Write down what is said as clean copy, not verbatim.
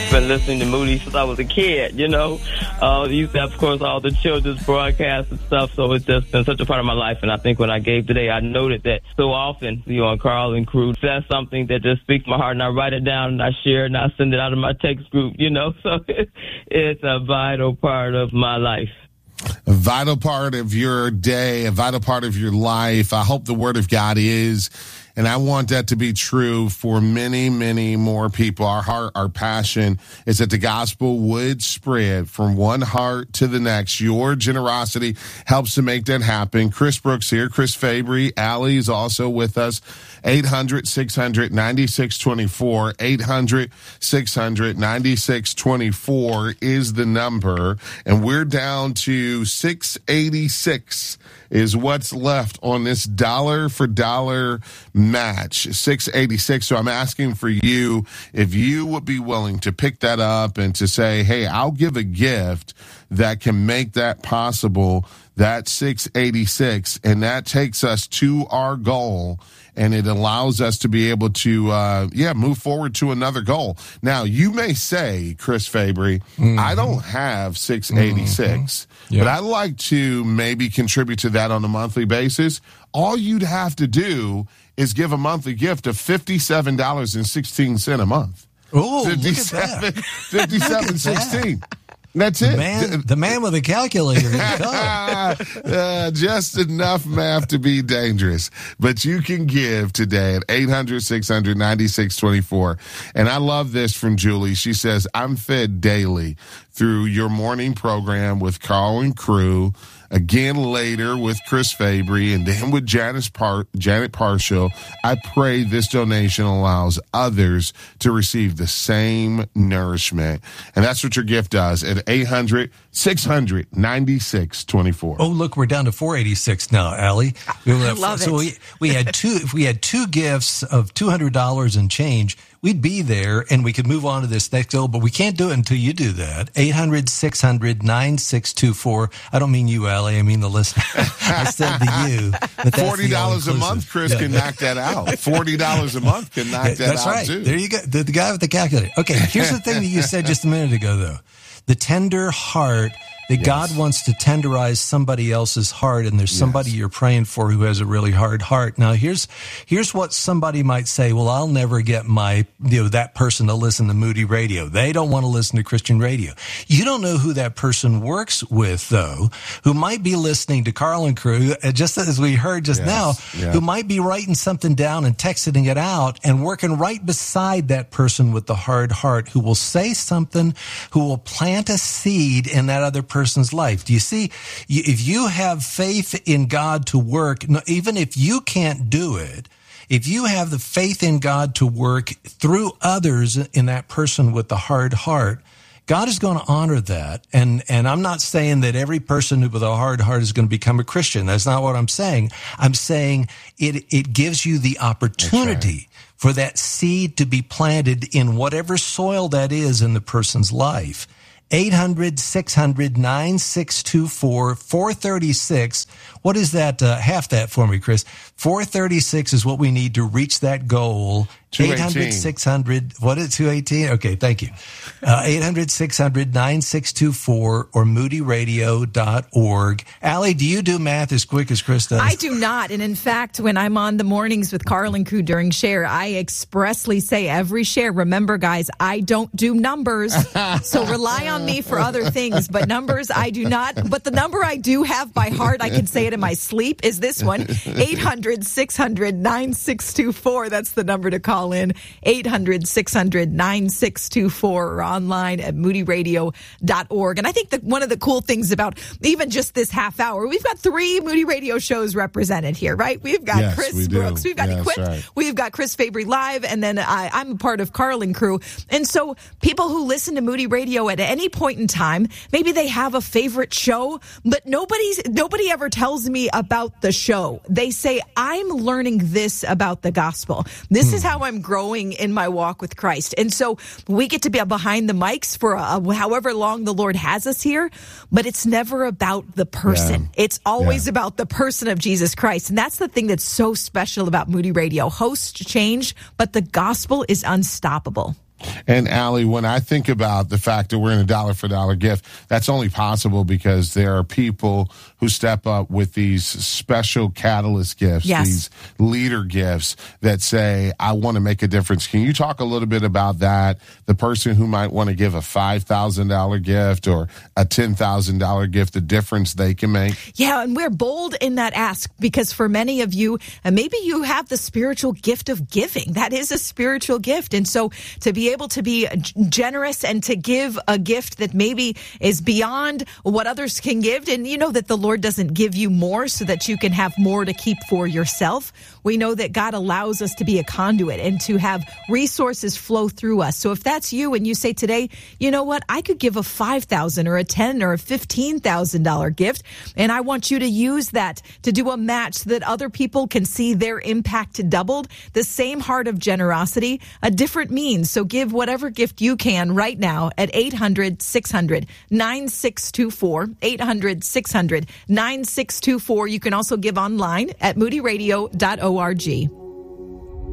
been listening to Moody since I was a kid, you know. Used to have, of course, all the children's broadcasts and stuff, so it's just been such a part of my life. And I think when I gave today, I noted that so often, you know, on Carl and Crew, says something that just speaks my heart, and I write it down, and I share it, and I send it out in my text group, you know. So it's a vital part of my life. A vital part of your day, a vital part of your life. I hope the Word of God is. And I want that to be true for many, many more people. Our heart, our passion is that the gospel would spread from one heart to the next. Your generosity helps to make that happen. Chris Brooks here. Chris Fabry. Allie is also with us. 800-600-9624. 800-600-9624 is the number. And we're down to 686 is what's left on this dollar for dollar match, 686. So I'm asking for you if you would be willing to pick that up and to say, hey, I'll give a gift that can make that possible. That's 686, and that takes us to our goal, and it allows us to be able to, move forward to another goal. Now, you may say, Chris Fabry, I don't have 686, but I'd like to maybe contribute to that on a monthly basis. All you'd have to do is give a monthly gift of $57.16 a month. Oh, look at that. $57.16. That's it. The man with a calculator. Just enough math to be dangerous. But you can give today at 800-600-9624. And I love this from Julie. She says, I'm fed daily through your morning program with Carl and Crew, again later with Chris Fabry, and then with Janet Parshall. I pray this donation allows others to receive the same nourishment. And that's what your gift does at 800-600-9624. Oh, look, we're down to 486 now, Allie. I love it. So we had if we had two gifts of $200 and change, we'd be there and we could move on to this next goal, but we can't do it until you do that. 800-600-9624. I don't mean you, Allie. I mean the listener. I said to you. But $40 a month, Chris, can knock that out. $40 a month can knock that That's out, right. too. There you go. The guy with the calculator. Okay, here's the thing that you said just a minute ago, though. The tender heart, that God wants to tenderize somebody else's heart, and there's somebody you're praying for who has a really hard heart. Now, here's what somebody might say. Well, I'll never get that person to listen to Moody Radio. They don't want to listen to Christian radio. You don't know who that person works with, though, who might be listening to Carl and Crew, just as we heard just now, who might be writing something down and texting it out and working right beside that person with the hard heart, who will say something, who will plant a seed in that other person's life. Do you see? If you have faith in God to work, even if you can't do it, if you have the faith in God to work through others in that person with the hard heart, God is going to honor that. And I'm not saying that every person with a hard heart is going to become a Christian. That's not what I'm saying. I'm saying it gives you the opportunity for that seed to be planted in whatever soil that is in the person's life. 800-600-9624, 436. What is that? Half that for me, Chris. 436 is what we need to reach that goal. 800-600, what is 218? Okay, thank you. 800-600-9624 or moodyradio.org. Allie, do you do math as quick as Chris does? I do not. And in fact, when I'm on the mornings with Carl and Crew during share, I expressly say every share, remember guys, I don't do numbers. So rely on me for other things, but numbers I do not. But the number I do have by heart, I can say it in my sleep, is this one, 800-600-9624. That's the number to call in, 800-600-9624, or online at moodyradio.org. And I think that one of the cool things about even just this half hour, we've got 3 Moody Radio shows represented here, right? We've got Chris Brooks, we've got Equipped, we've got Chris Fabry Live, and then I'm a part of Carl and Crew. And so people who listen to Moody Radio at any point in time, maybe they have a favorite show, but nobody ever tells me about the show. They say, I'm learning this about the gospel. This is how I'm growing in my walk with Christ. And so we get to be behind the mics for however long the Lord has us here, but it's never about the person. It's always about the person of Jesus Christ. And that's the thing that's so special about Moody Radio. Hosts change, but the gospel is unstoppable. And Allie, when I think about the fact that we're in a dollar for dollar gift, that's only possible because there are people who step up with these special catalyst gifts, these leader gifts that say, I want to make a difference. Can you talk a little bit about that? The person who might want to give a $5,000 gift or a $10,000 gift, the difference they can make? Yeah, and we're bold in that ask because for many of you, maybe you have the spiritual gift of giving. That is a spiritual gift. And so to be able to be generous and to give a gift that maybe is beyond what others can give, and you know that the Lord doesn't give you more so that you can have more to keep for yourself. We know that God allows us to be a conduit and to have resources flow through us. So if that's you and you say today, you know what, I could give a $5,000 or a $10,000 or a $15,000 gift, and I want you to use that to do a match so that other people can see their impact doubled. The same heart of generosity, a different means. So give whatever gift you can right now at 800-600-9624, 800-600-9624. You can also give online at moodyradio.org.